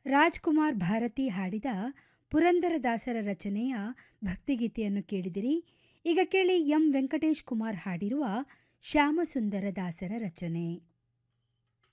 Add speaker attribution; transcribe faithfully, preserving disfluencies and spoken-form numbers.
Speaker 1: ರಾಜ್ಕುಮಾರ್ ಭಾರತಿ ಹಾಡಿದ ಪುರಂದರದಾಸರ ರಚನೆಯ ಭಕ್ತಿಗೀತೆಯನ್ನು ಕೇಳಿದಿರಿ. ಈಗ ಕೇಳಿ ಎಂ ವೆಂಕಟೇಶ್ ಕುಮಾರ್ ಹಾಡಿರುವ ಶ್ಯಾಮಸುಂದರ ದಾಸರ ರಚನೆ.